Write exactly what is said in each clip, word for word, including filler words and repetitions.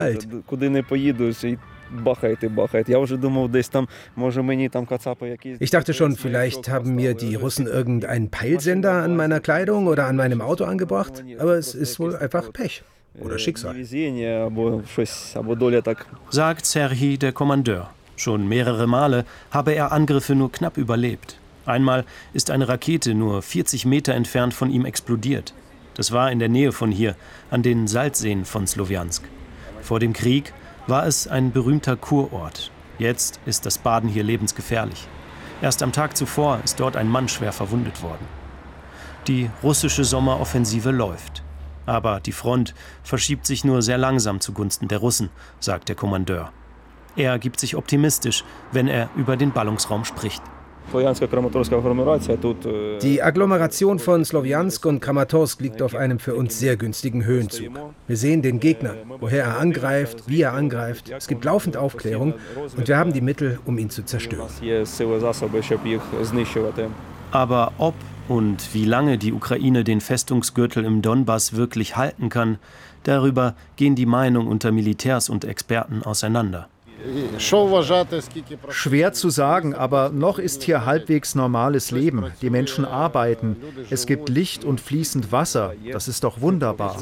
alt. Ich dachte schon, vielleicht haben mir die Russen irgendeinen Peilsender an meiner Kleidung oder an meinem Auto angebracht, aber es ist wohl einfach Pech oder Schicksal. Sagt Serhii, der Kommandeur. Schon mehrere Male habe er Angriffe nur knapp überlebt. Einmal ist eine Rakete nur vierzig Meter entfernt von ihm explodiert. Das war in der Nähe von hier, an den Salzseen von Slowiansk. Vor dem Krieg war es ein berühmter Kurort. Jetzt ist das Baden hier lebensgefährlich. Erst am Tag zuvor ist dort ein Mann schwer verwundet worden. Die russische Sommeroffensive läuft. Aber die Front verschiebt sich nur sehr langsam zugunsten der Russen, sagt der Kommandeur. Er gibt sich optimistisch, wenn er über den Ballungsraum spricht. Die Agglomeration von Slowiansk und Kramatorsk liegt auf einem für uns sehr günstigen Höhenzug. Wir sehen den Gegner, woher er angreift, wie er angreift. Es gibt laufend Aufklärung und wir haben die Mittel, um ihn zu zerstören. Aber ob und wie lange die Ukraine den Festungsgürtel im Donbass wirklich halten kann, darüber gehen die Meinungen unter Militärs und Experten auseinander. Schwer zu sagen, aber noch ist hier halbwegs normales Leben. Die Menschen arbeiten. Es gibt Licht und fließend Wasser. Das ist doch wunderbar.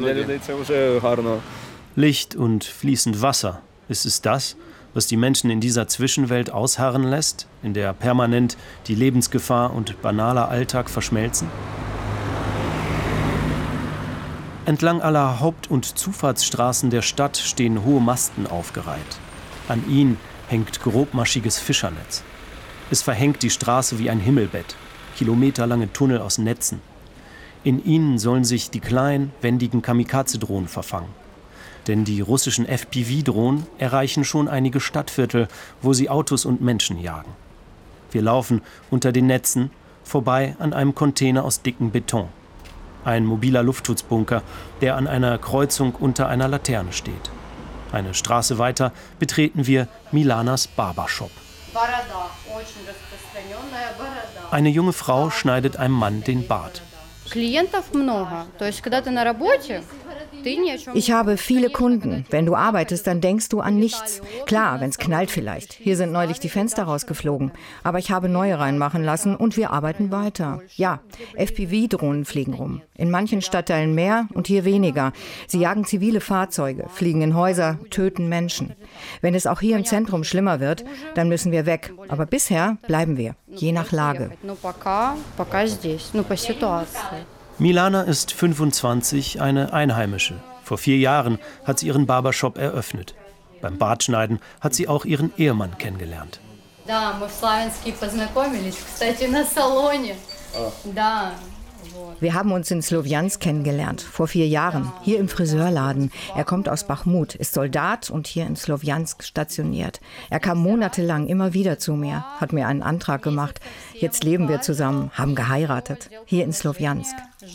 Licht und fließend Wasser. Ist es das, was die Menschen in dieser Zwischenwelt ausharren lässt, in der permanent die Lebensgefahr und banaler Alltag verschmelzen? Entlang aller Haupt- und Zufahrtsstraßen der Stadt stehen hohe Masten aufgereiht. An ihnen hängt grobmaschiges Fischernetz. Es verhängt die Straße wie ein Himmelbett, kilometerlange Tunnel aus Netzen. In ihnen sollen sich die kleinen, wendigen Kamikaze-Drohnen verfangen. Denn die russischen F P V-Drohnen erreichen schon einige Stadtviertel, wo sie Autos und Menschen jagen. Wir laufen unter den Netzen vorbei an einem Container aus dickem Beton. Ein mobiler Luftschutzbunker, der an einer Kreuzung unter einer Laterne steht. Eine Straße weiter betreten wir Milanas Barbershop. Eine junge Frau schneidet einem Mann den Bart. Ich habe viele Kunden. Wenn du arbeitest, dann denkst du an nichts. Klar, wenn es knallt vielleicht. Hier sind neulich die Fenster rausgeflogen. Aber ich habe neue reinmachen lassen und wir arbeiten weiter. Ja, F P V-Drohnen fliegen rum. In manchen Stadtteilen mehr und hier weniger. Sie jagen zivile Fahrzeuge, fliegen in Häuser, töten Menschen. Wenn es auch hier im Zentrum schlimmer wird, dann müssen wir weg. Aber bisher bleiben wir, je nach Lage. Milana ist fünfundzwanzig, eine Einheimische. Vor vier Jahren hat sie ihren Barbershop eröffnet. Beim Bartschneiden hat sie auch ihren Ehemann kennengelernt. Wir haben uns in Slowiansk kennengelernt, vor vier Jahren, hier im Friseurladen. Er kommt aus Bachmut, ist Soldat und hier in Slowiansk stationiert. Er kam monatelang immer wieder zu mir, hat mir einen Antrag gemacht. Jetzt leben wir zusammen, haben geheiratet, hier in Slowiansk.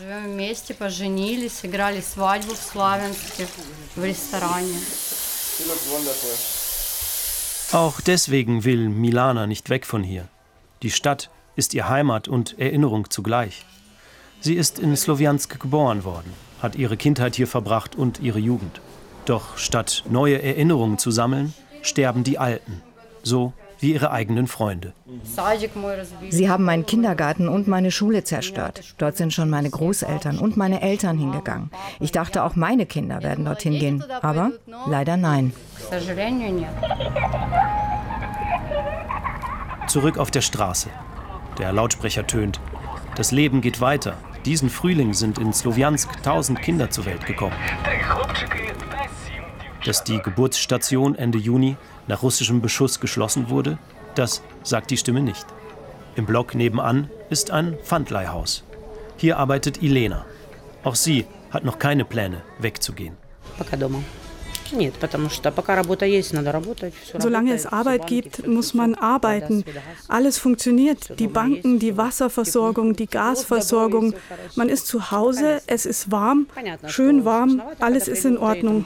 Auch deswegen will Milana nicht weg von hier. Die Stadt ist ihr Heimat und Erinnerung zugleich. Sie ist in Slowiansk geboren worden, hat ihre Kindheit hier verbracht und ihre Jugend. Doch statt neue Erinnerungen zu sammeln, sterben die alten, so wie ihre eigenen Freunde. Sie haben meinen Kindergarten und meine Schule zerstört. Dort sind schon meine Großeltern und meine Eltern hingegangen. Ich dachte, auch meine Kinder werden dorthin gehen, aber leider nein. Zurück auf der Straße. Der Lautsprecher tönt. Das Leben geht weiter. Diesen Frühling sind in Slowiansk tausend Kinder zur Welt gekommen. Dass die Geburtsstation Ende Juni nach russischem Beschuss geschlossen wurde, das sagt die Stimme nicht. Im Block nebenan ist ein Pfandleihhaus. Hier arbeitet Ilena. Auch sie hat noch keine Pläne, wegzugehen. Solange es Arbeit gibt, muss man arbeiten. Alles funktioniert. Die Banken, die Wasserversorgung, die Gasversorgung. Man ist zu Hause, es ist warm, schön warm, alles ist in Ordnung.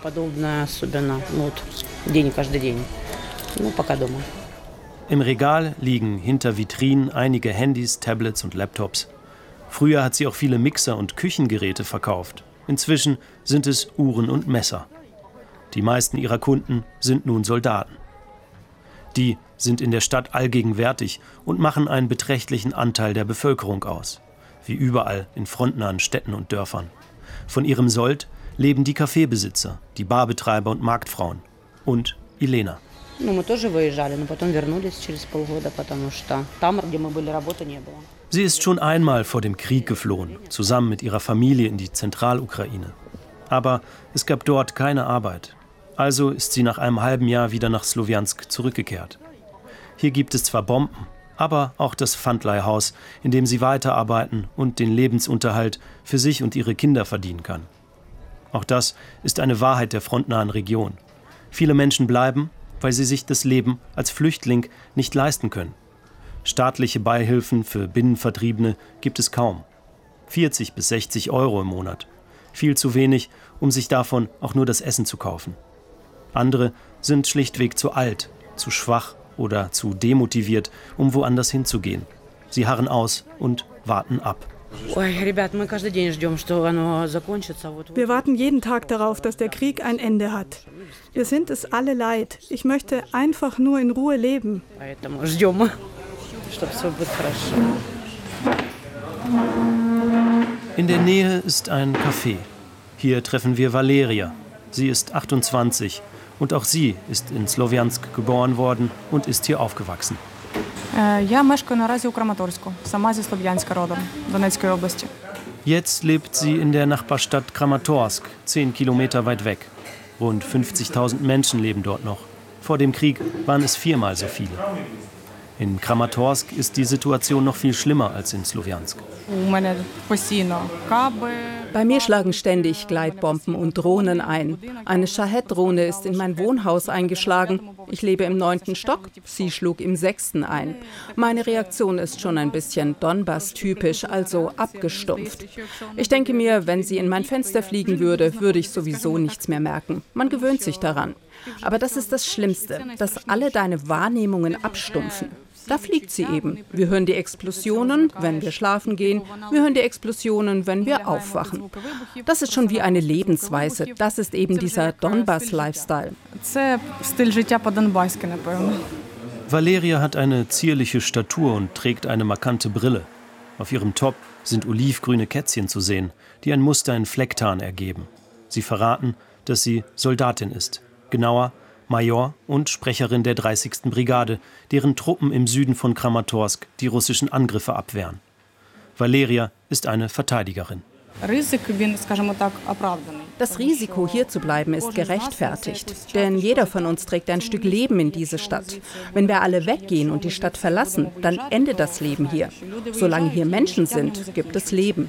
Im Regal liegen hinter Vitrinen einige Handys, Tablets und Laptops. Früher hat sie auch viele Mixer und Küchengeräte verkauft. Inzwischen sind es Uhren und Messer. Die meisten ihrer Kunden sind nun Soldaten. Die sind in der Stadt allgegenwärtig und machen einen beträchtlichen Anteil der Bevölkerung aus. Wie überall in frontnahen Städten und Dörfern. Von ihrem Sold leben die Kaffeebesitzer, die Barbetreiber und Marktfrauen. Und Elena. Sie ist schon einmal vor dem Krieg geflohen, zusammen mit ihrer Familie in die Zentralukraine. Aber es gab dort keine Arbeit. Also ist sie nach einem halben Jahr wieder nach Slowjansk zurückgekehrt. Hier gibt es zwar Bomben, aber auch das Pfandleihhaus, in dem sie weiterarbeiten und den Lebensunterhalt für sich und ihre Kinder verdienen kann. Auch das ist eine Wahrheit der frontnahen Region. Viele Menschen bleiben, weil sie sich das Leben als Flüchtling nicht leisten können. Staatliche Beihilfen für Binnenvertriebene gibt es kaum. vierzig bis sechzig Euro im Monat. Viel zu wenig, um sich davon auch nur das Essen zu kaufen. Andere sind schlichtweg zu alt, zu schwach oder zu demotiviert, um woanders hinzugehen. Sie harren aus und warten ab. Wir warten jeden Tag darauf, dass der Krieg ein Ende hat. Wir sind es alle leid. Ich möchte einfach nur in Ruhe leben. In der Nähe ist ein Café. Hier treffen wir Valeria. Sie ist achtundzwanzig und auch sie ist in Slowjansk geboren worden und ist hier aufgewachsen. Jetzt lebt sie in der Nachbarstadt Kramatorsk, zehn Kilometer weit weg. Rund fünfzigtausend Menschen leben dort noch. Vor dem Krieg waren es viermal so viele. In Kramatorsk ist die Situation noch viel schlimmer als in Slowjansk. Bei mir schlagen ständig Gleitbomben und Drohnen ein. Eine Shahed-Drohne ist in mein Wohnhaus eingeschlagen. Ich lebe im neunten Stock, sie schlug im sechsten ein. Meine Reaktion ist schon ein bisschen Donbass-typisch, also abgestumpft. Ich denke mir, wenn sie in mein Fenster fliegen würde, würde ich sowieso nichts mehr merken. Man gewöhnt sich daran. Aber das ist das Schlimmste, dass alle deine Wahrnehmungen abstumpfen. Da fliegt sie eben. Wir hören die Explosionen, wenn wir schlafen gehen. Wir hören die Explosionen, wenn wir aufwachen. Das ist schon wie eine Lebensweise. Das ist eben dieser Donbass-Lifestyle. Valeria hat eine zierliche Statur und trägt eine markante Brille. Auf ihrem Top sind olivgrüne Kätzchen zu sehen, die ein Muster in Flecktarn ergeben. Sie verraten, dass sie Soldatin ist. Genauer, Major und Sprecherin der dreißigsten Brigade, deren Truppen im Süden von Kramatorsk die russischen Angriffe abwehren. Valeria ist eine Verteidigerin. Das Risiko, hier zu bleiben, ist gerechtfertigt. Denn jeder von uns trägt ein Stück Leben in diese Stadt. Wenn wir alle weggehen und die Stadt verlassen, dann endet das Leben hier. Solange hier Menschen sind, gibt es Leben.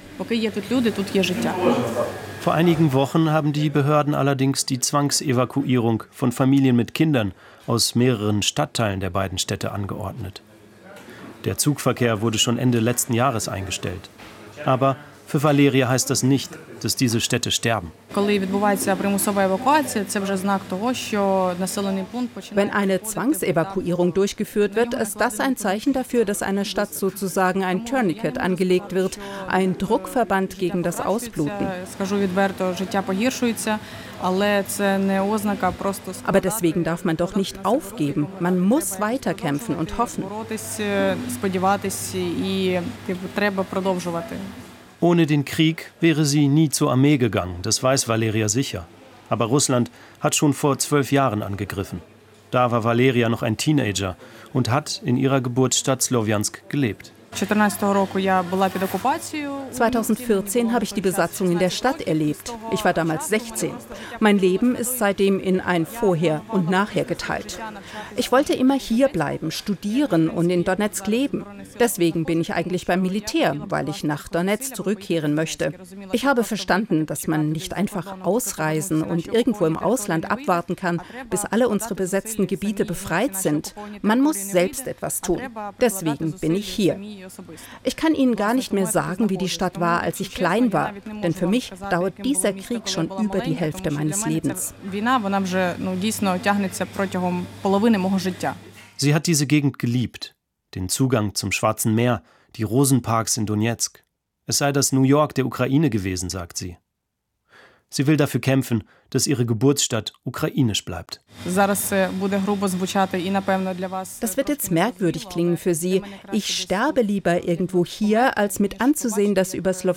Vor einigen Wochen haben die Behörden allerdings die Zwangsevakuierung von Familien mit Kindern aus mehreren Stadtteilen der beiden Städte angeordnet. Der Zugverkehr wurde schon Ende letzten Jahres eingestellt. Aber für Valeria heißt das nicht, dass diese Städte sterben. Wenn eine Zwangsevakuierung durchgeführt wird, ist das ein Zeichen dafür, dass einer Stadt sozusagen ein Tourniquet angelegt wird, ein Druckverband gegen das Ausbluten. Aber deswegen darf man doch nicht aufgeben. Man muss weiterkämpfen und hoffen. Ohne den Krieg wäre sie nie zur Armee gegangen, das weiß Valeria sicher. Aber Russland hat schon vor zwölf Jahren angegriffen. Da war Valeria noch ein Teenager und hat in ihrer Geburtsstadt Slowjansk gelebt. zweitausendvierzehn habe ich die Besatzung in der Stadt erlebt. Ich war damals sechzehn. Mein Leben ist seitdem in ein Vorher und Nachher geteilt. Ich wollte immer hier bleiben, studieren und in Donezk leben. Deswegen bin ich eigentlich beim Militär, weil ich nach Donezk zurückkehren möchte. Ich habe verstanden, dass man nicht einfach ausreisen und irgendwo im Ausland abwarten kann, bis alle unsere besetzten Gebiete befreit sind. Man muss selbst etwas tun. Deswegen bin ich hier. Ich kann Ihnen gar nicht mehr sagen, wie die Stadt war, als ich klein war, denn für mich dauert dieser Krieg schon über die Hälfte meines Lebens. Sie hat diese Gegend geliebt, den Zugang zum Schwarzen Meer, die Rosenparks in Donezk. Es sei das New York der Ukraine gewesen, sagt sie. Sie will dafür kämpfen, dass ihre Geburtsstadt ukrainisch bleibt. Das wird jetzt merkwürdig klingen für Sie. Ich sterbe lieber irgendwo hier, als mit anzusehen, dass über Slowjansk